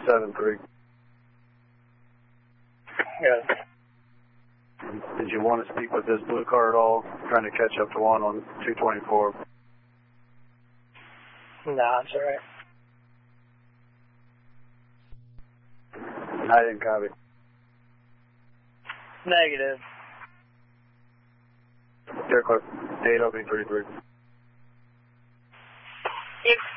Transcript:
7-3. Yeah. Did you want to speak with this blue car at all? Trying to catch up to one on 224. Nah, it's alright. I didn't copy. Negative. Clear, clear. 8 opening 33. It's